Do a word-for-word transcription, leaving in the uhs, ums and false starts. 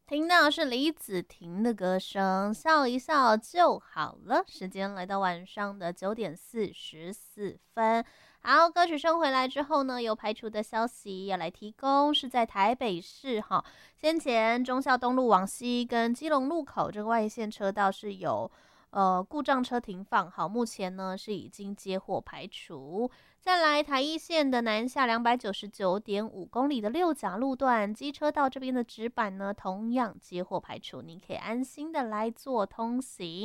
听到是李子婷的歌声，笑一笑就好了。时间来到晚上的九点四十四分。好，歌曲声回来之后呢，有排除的消息要来提供，是在台北市哈。先前忠孝东路往西跟基隆路口这个外线车道是有呃故障车停放，好，目前呢是已经接获排除。再来台一线的南下两百九十九点五公里的六甲路段，机车道这边的纸板呢，同样接获排除，您可以安心的来做通行。